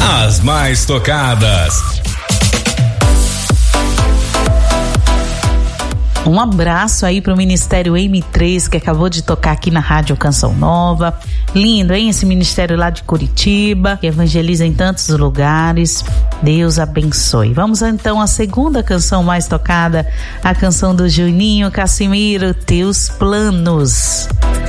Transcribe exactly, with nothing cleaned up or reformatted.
As mais tocadas. Um abraço aí pro Ministério M três, que acabou de tocar aqui na Rádio Canção Nova. Lindo, hein? Esse ministério lá de Curitiba, que evangeliza em tantos lugares. Deus abençoe. Vamos então à segunda canção mais tocada, a canção do Juninho Cassimiro, Teus Planos.